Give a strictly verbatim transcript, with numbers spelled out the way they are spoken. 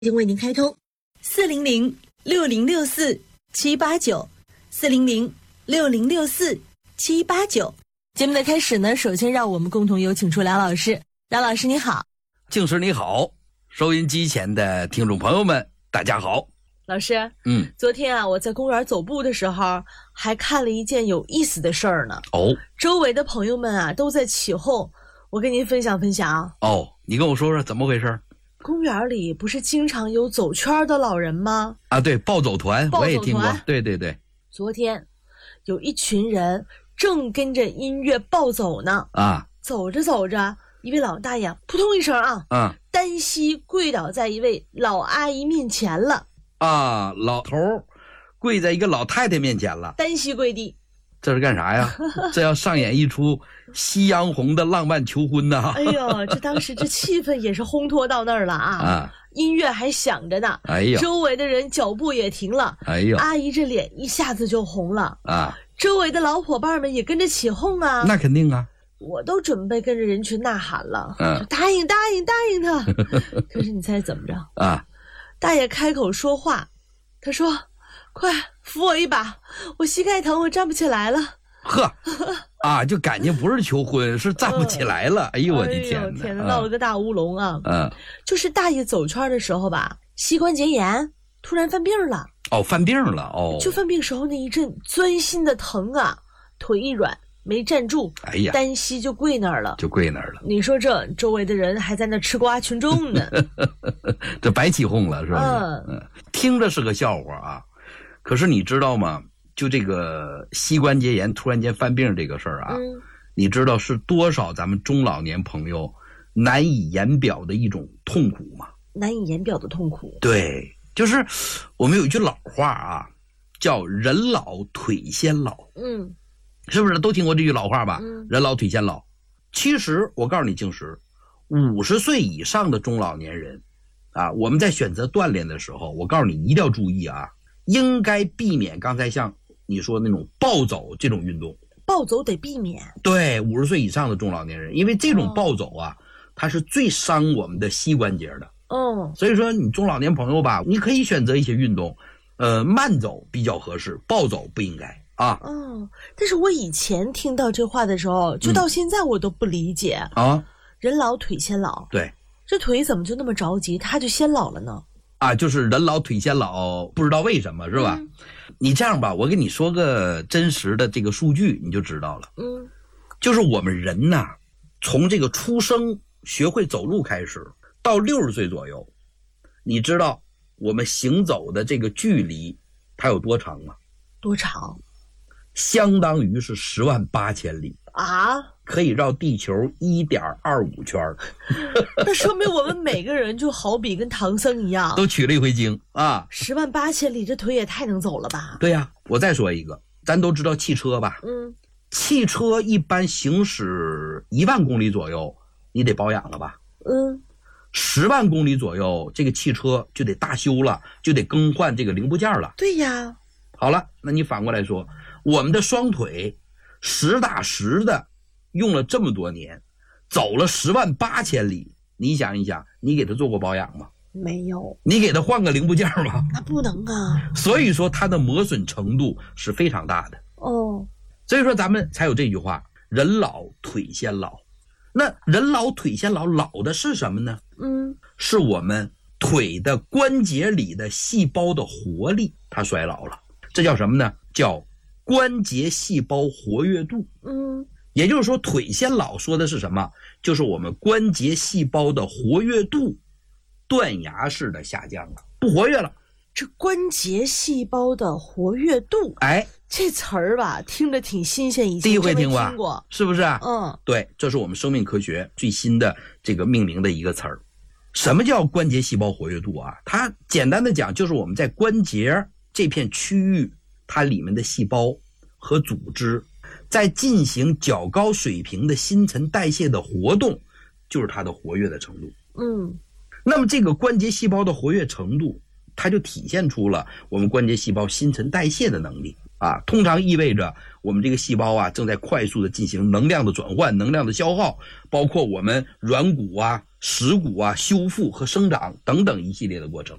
已经为您开通四零零六零六四七八九四零零六零六四七八九。节目的开始呢，首先让我们共同有请出梁老师。梁老师你好。 静师你好，收音机前的听众朋友们大家好。 老师， 嗯， 昨天啊，我在公园走步的时候，还看了一件有意思的事儿呢。 哦， 周围的朋友们啊都在起哄，我跟您分享分享。 哦，你跟我说说怎么回事？ 公园里不是经常有走圈的老人吗？ 啊，对，暴走团， 暴走团我也听过。对对对。 昨天有一群人正跟着音乐暴走呢。 啊， 走着走着，一位老大爷扑通一声啊， 嗯， 单膝跪倒在一位老阿姨面前了。 啊，老头跪在一个老太太面前了， 单膝跪地。 这是干啥呀？这要上演一出夕阳红的浪漫求婚呢。 哎呦，这当时这气氛也是烘托到那儿了啊！ 啊， 音乐还响着呢。 哎呦， 周围的人脚步也停了。 哎呦， 阿姨这脸一下子就红了啊！ 周围的老伙伴们也跟着起哄啊。 那肯定啊， 我都准备跟着人群呐喊了， 嗯， 答应答应答应他。可是你猜怎么着啊？ 大爷开口说话，他说：“快扶我一把，我膝盖疼，我站不起来了。” 呵，啊，就感觉不是求婚，是站不起来了。哎呦，我的天哪！ 哎呦天哪，闹了个大乌龙啊！ 嗯， 就是大爷走圈的时候吧，膝关节炎突然犯病了。 哦，犯病了哦。 就犯病时候那一阵钻心的疼啊，腿一软没站住， 哎呀， 单膝就跪那儿了， 就跪那儿了。 你说这周围的人还在那吃瓜群众呢， 这白起哄了是吧？ 嗯嗯，听着是个笑话啊，可是你知道吗？就这个膝关节炎突然间犯病这个事儿啊， 嗯， 你知道是多少咱们中老年朋友难以言表的一种痛苦吗？ 难以言表的痛苦。 对，就是我们有一句老话啊，叫人老腿先老。 嗯， 是不是都听过这句老话吧？ 嗯， 人老腿先老。其实我告诉你，静时，五十岁以上的中老年人啊，我们在选择锻炼的时候，我告诉你一定要注意啊，应该避免刚才像你说那种暴走这种运动。 暴走得避免。 对，五十岁以上的中老年人，因为这种暴走啊，哦，它是最伤我们的膝关节的。 嗯， 所以说你中老年朋友吧，你可以选择一些运动，呃，慢走比较合适，暴走不应该啊。 哦，但是我以前听到这话的时候，就到现在我都不理解， 嗯，啊， 人老腿先老。 对， 这腿怎么就那么着急，他就先老了呢？ 啊，就是人老腿先老，不知道为什么是吧？嗯，你这样吧，我给你说个真实的这个数据，你就知道了。 嗯， 就是我们人呐，从这个出生学会走路开始，到六十岁左右，你知道我们行走的这个距离它有多长吗？ 多长？ 相当于是十万八千里啊！ 可以绕地球一点二五圈。 那说明我们每个人就好比跟唐僧一样， 都取了一回经啊！ 十万八千里，这腿也太能走了吧？ 对呀，我再说一个，咱都知道汽车吧？ 嗯， 汽车一般行驶一万公里左右，你得保养了吧？ 嗯， 十万公里左右，这个汽车就得大修了，就得更换这个零部件了。 对呀。 好了，那你反过来说，我们的双腿实打实的用了这么多年，走了十万八千里，你想一想，你给它做过保养吗？ 没有。 你给它换个零部件吗？ 那不能啊。 所以说它的磨损程度是非常大的。 哦， 所以说咱们才有这句话，人老腿先老。那人老腿先老，老的是什么呢？ 嗯， 是我们腿的关节里的细胞的活力它衰老了。这叫什么呢？叫关节细胞活跃度。 嗯， 也就是说腿先老说的是什么？就是我们关节细胞的活跃度断崖式的下降了，不活跃了。 这关节细胞的活跃度， 哎， 这词儿吧，听着挺新鲜，以前第一回听吧， 听过， 是不是？ 嗯， 对，这是我们生命科学最新的这个命名的一个词儿。什么叫关节细胞活跃度啊？它简单的讲，就是我们在关节这片区域，它里面的细胞和组织在进行较高水平的新陈代谢的活动，就是它的活跃的程度。 嗯， 那么这个关节细胞的活跃程度，它就体现出了我们关节细胞新陈代谢的能力啊，通常意味着我们这个细胞啊正在快速的进行能量的转换、能量的消耗，包括我们软骨啊、 蚀骨啊、修复和生长等等一系列的过程。